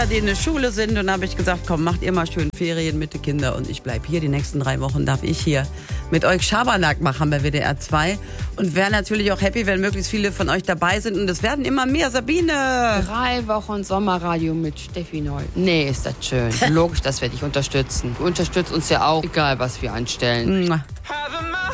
die in der Schule sind. Und dann habe ich gesagt, komm, macht ihr mal schön Ferien mit den Kindern und ich bleibe hier. Die nächsten 3 Wochen darf ich hier mit euch Schabernack machen bei WDR 2. Und wäre natürlich auch happy, wenn möglichst viele von euch dabei sind. Und es werden immer mehr. Sabine! 3 Wochen Sommerradio mit Steffi Noll. Nee, ist das schön. Logisch, dass wir dich unterstützen. Du unterstützt uns ja auch, egal was wir anstellen.